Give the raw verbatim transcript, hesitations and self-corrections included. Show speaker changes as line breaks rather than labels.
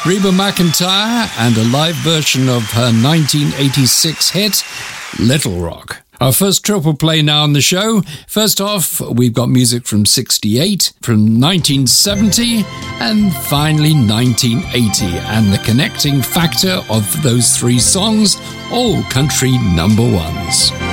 Reba McEntire and a live version of her nineteen eighty-six hit, Little Rock. Our first triple play now on the show. First off, we've got music from sixty-eight, from nineteen seventy, and finally nineteen eighty. And the connecting factor of those three songs, all country number ones.